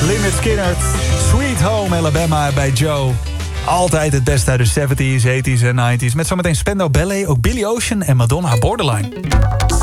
Lynyrd Skynyrd, Sweet Home Alabama bij Joe. Altijd het beste uit de 70s, 80s en 90s. Met zometeen Spandau Ballet, ook Billy Ocean en Madonna Borderline.